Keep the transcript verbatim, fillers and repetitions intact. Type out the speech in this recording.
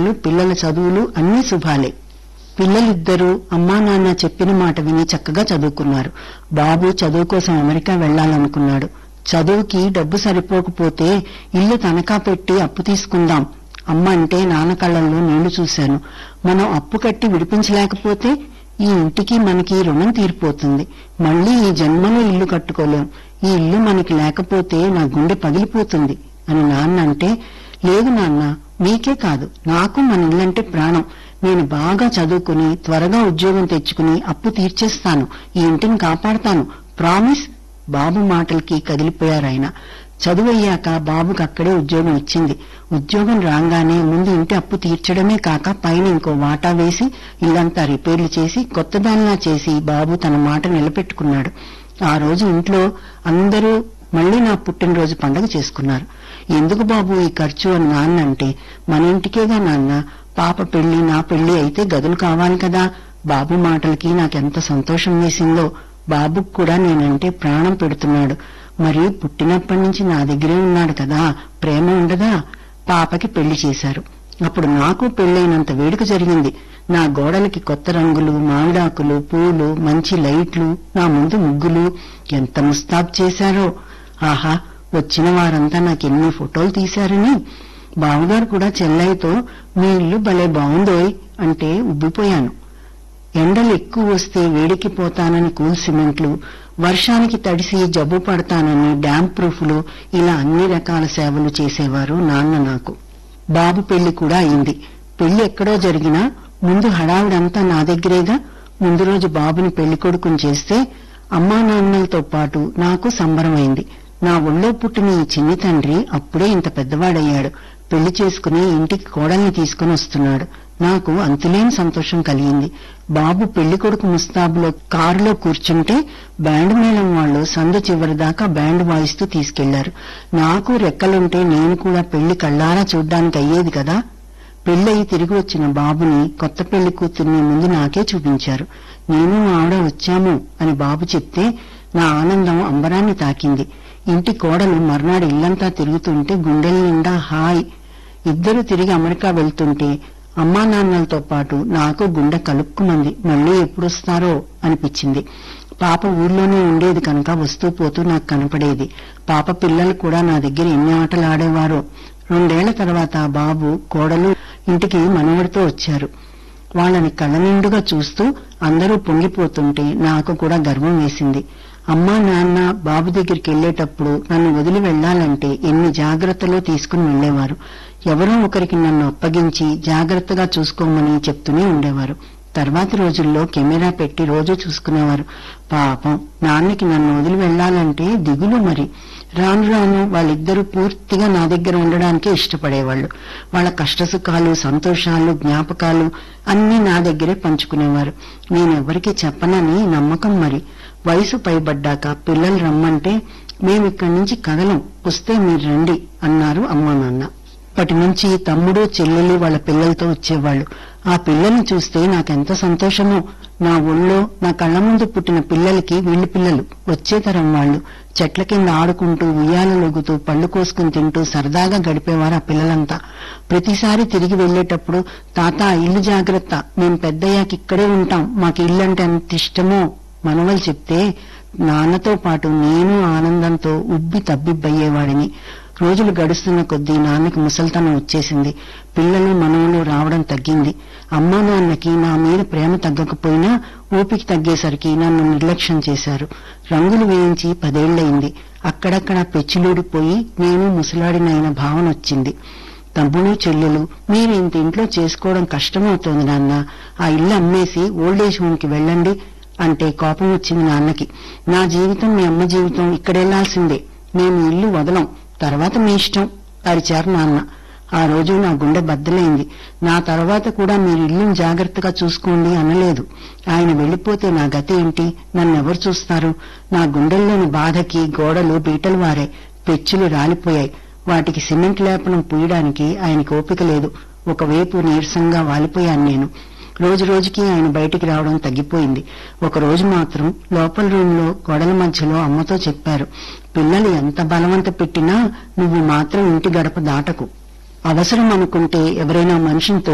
శుభాలు, పిల్లల చదువులు అన్నీ శుభాలే. పిల్లలిద్దరూ అమ్మా నాన్న చెప్పిన మాట విని చక్కగా చదువుకున్నారు. బాబు చదువు కోసం అమెరికా వెళ్లాలనుకున్నాడు. చదువుకి డబ్బు సరిపోకపోతే ఇల్లు తనఖా పెట్టి అప్పు తీసుకుందాం అమ్మ అంటే నాన్న కళ్లల్లో నీళ్లు చూశాను. మనం అప్పు కట్టి విడిపించలేకపోతే ఈ ఇంటికి మనకి రుణం తీరిపోతుంది. మళ్లీ ఈ జన్మలో ఇల్లు కట్టుకోలేం. ఈ ఇల్లు మనకి లేకపోతే నా గుండె పగిలిపోతుంది అని నాన్న అంటే, లేదు నాన్న, మీకే కాదు నాకు మన ఇల్లంటే ప్రాణం. నేను బాగా చదువుకుని త్వరగా ఉద్యోగం తెచ్చుకుని అప్పు తీర్చేస్తాను, ఈ ఇంటిని కాపాడతాను, ప్రామిస్. బాబు మాటలకి కదిలిపోయారాయన. చదువయ్యాక బాబుకి అక్కడే ఉద్యోగం ఇచ్చింది. ఉద్యోగం రాగానే ముందు ఇంటి అప్పు తీర్చడమే కాక పైన ఇంకో వాటా వేసి ఇల్లంతా రిపేర్లు చేసి కొత్తదానిలా చేసి బాబు తన మాట నిలబెట్టుకున్నాడు. ఆ రోజు ఇంట్లో అందరూ మళ్లీ నా పుట్టినరోజు పండుగ చేసుకున్నారు. ఎందుకు బాబు ఈ ఖర్చు అని నాన్న అంటే, మన ఇంటికేగా నాన్న, పాప పెళ్లి నా పెళ్లి అయితే గదులు కావాలి కదా. బాబు మాటలకి నాకెంత సంతోషం వేసిందో. బాబుకు కూడా నేనంటే ప్రాణం పెడుతున్నాడు. మరి పుట్టినప్పటి నుంచి నా దగ్గరే ఉన్నాడు కదా, ప్రేమ ఉండదా? పాపకి పెళ్లి చేశారు. అప్పుడు నాకు పెళ్లైనంత వేడుక జరిగింది. నా గోడలకి కొత్త రంగులు, మామిడాకులు, పూలు, మంచి లైట్లు, నా ముందు ముగ్గులు ఎంత ముస్తాబ్ చేశారో. ఆహా, వచ్చిన వారంతా నాకెన్ని ఫోటోలు తీశారని. బావగారు కూడా చెల్లయ్యతో మీ ఇల్లు భలే బావుందోయ్ అంటే ఉబ్బిపోయాను. ఎండలు ఎక్కువ వస్తే వేడికిపోతానని కూల్ సిమెంట్లు, వర్షానికి తడిసి జబ్బు పడతానని డ్యామ్ ప్రూఫ్లు, ఇలా అన్ని రకాల సేవలు చేసేవారు నాన్న నాకు. బాబు పెళ్లి కూడా అయింది. పెళ్లి ఎక్కడో జరిగినా ముందు హడావుడంతా నా దగ్గరేగా. ముందు రోజు బాబుని పెళ్లి కొడుకుని చేస్తే అమ్మా నాన్నలతో పాటు నాకు సంబరమైంది. నా ఒళ్ళో పుట్టిన ఈ చిన్ని తండ్రి అప్పుడే ఇంత పెద్దవాడయ్యాడు. పెళ్లి చేసుకుని ఇంటికి కోడల్ని తీసుకుని వస్తున్నాడు. నాకు అంతులేని సంతోషం కలిగింది. బాబు పెళ్లి కొడుకు ముస్తాబులో కారులో కూర్చుంటే బ్యాండ్ మేళం వాళ్లు సందు చివరి దాకా బ్యాండ్ వాయిస్తూ తీసుకెళ్లారు. నాకు రెక్కలుంటే నేను కూడా పెళ్లి కళ్లారా చూడ్డానికి అయ్యేది కదా. పెళ్లయి తిరిగి వచ్చిన బాబుని, కొత్త పెళ్లి కూతుర్ని ముందు నాకే చూపించారు. నేను ఆవిడ వచ్చాము అని బాబు చెప్తే నా ఆనందం అంబరాన్ని తాకింది. ఇంటి కోడలు మర్నాడు ఇల్లంతా తిరుగుతుంటే గుండెల నిండా హాయ్. ఇద్దరు తిరిగి అమెరికా వెళ్తుంటే అమ్మా నాన్నలతో పాటు నాకు గుండె కలుక్కుమంది. మళ్లీ ఎప్పుడొస్తారో అనిపించింది. పాప ఊర్లోనే ఉండేది కనుక వస్తూ పోతూ నాకు కనపడేది. పాప పిల్లలు కూడా నా దగ్గర ఎన్ని ఆటలు ఆడేవారో. రెండేళ్ల తర్వాత బాబు కోడలు ఇంటికి మనవడితో వచ్చారు. వాళ్ళని కళ్ళ నిండుగా చూస్తూ అందరూ పొంగిపోతుంటే నాకు కూడా గర్వం వేసింది. అమ్మా నాన్న బాబు దగ్గరికి వెళ్లేటప్పుడు నన్ను వదిలి వెళ్లాలంటే ఎన్ని జాగ్రత్తలో తీసుకుని వెళ్లేవారు. ఎవరో ఒకరికి నన్ను అప్పగించి జాగ్రత్తగా చూసుకోమని చెప్తూనే ఉండేవారు. తర్వాతి రోజుల్లో కెమెరా పెట్టి రోజూ చూసుకునేవారు. పాపం నాన్నకి నన్ను వదిలి వెళ్లాలంటే దిగులు. మరి రాను రాను వాళ్ళిద్దరూ పూర్తిగా నా దగ్గర ఉండడానికే ఇష్టపడేవాళ్లు. వాళ్ళ కష్టసుఖాలు, సంతోషాలు, జ్ఞాపకాలు అన్నీ నా దగ్గరే పంచుకునేవారు. నేనెవరికీ చెప్పనని నమ్మకం. మరి వయసు పైబడ్డాక పిల్లలు రమ్మంటే మేమిక్కడి నుంచి కదలం, వస్తే మీరు రండి అన్నారు అమ్మా నాన్న. అప్పటి నుంచి తమ్ముడు చెల్లెలు వాళ్ళ పిల్లలతో వచ్చేవాళ్లు. ఆ పిల్లల్ని చూస్తే నాకెంత సంతోషమో. నా ఒళ్ళో నా కళ్ల ముందు పుట్టిన పిల్లలకి వీళ్లు పిల్లలు, వచ్చే తరం వాళ్లు. చెట్ల కింద ఆడుకుంటూ, ఉయ్యాలలొగుతూ, పళ్లు కోసుకుని తింటూ సరదాగా గడిపేవారు ఆ పిల్లలంతా. ప్రతిసారి తిరిగి వెళ్లేటప్పుడు తాత ఇల్లు జాగ్రత్త, మేం పెద్దయ్యాక ఇక్కడే ఉంటాం, మాకు ఇల్లంటే ఎంత ఇష్టమో మనవలు చెప్తే నాన్నతో పాటు నేను ఆనందంతో ఉబ్బి తబ్బిబ్బయ్యేవాడిని. రోజులు గడుస్తున్న కొద్దీ నాన్నకి ముసల్తనం వచ్చేసింది. పిల్లలు మనవలు రావడం తగ్గింది. అమ్మా నాన్నకి నా మీద ప్రేమ తగ్గకపోయినా ఓపిక తగ్గేసరికి నన్ను నిర్లక్ష్యం చేశారు. రంగులు వేయించి పదేళ్లయింది. అక్కడక్కడ పెచ్చులూడిపోయి నేను ముసలాడినైన భావన వచ్చింది. తమ్ముడు చెల్లెలు మీరు ఇంత ఇంట్లో చేసుకోవడం కష్టమవుతోంది నాన్న, ఆ ఇల్లు అమ్మేసి ఓల్డేజ్ హోమ్ కి వెళ్ళండి అంటే కోపం వచ్చింది నాన్నకి. నా జీవితం మీ అమ్మ జీవితం, ఇక్కడెళ్లాల్సిందే, మేము ఇల్లు వదలం, తర్వాత మీ ఇష్టం అరిచారు నాన్న. ఆ రోజు నా గుండె బద్దలైంది. నా తర్వాత కూడా మీరు ఇల్లును జాగ్రత్తగా చూసుకోండి అనలేదు. ఆయన వెళ్లిపోతే నా గతి ఏంటి? నన్నెవరు చూస్తారు? నా గుండెల్లోని బాధకి గోడలు బీటలు వారాయి, పెచ్చులు రాలిపోయాయి. వాటికి సిమెంట్ లేపనం పూయడానికి ఆయనకి ఓపిక లేదు. ఒకవైపు నీరసంగా వాలిపోయాను నేను. రోజు రోజుకి ఆయన బయటికి రావడం తగ్గిపోయింది. ఒకరోజు మాత్రం లోపల రూమ్ లో గోడల మధ్యలో అమ్మతో చెప్పారు, పిల్లలు ఎంత బలవంత పెట్టినా నువ్వు మాత్రం ఇంటి గడప దాటకు. అవసరం అనుకుంటే ఎవరైనా మనిషిని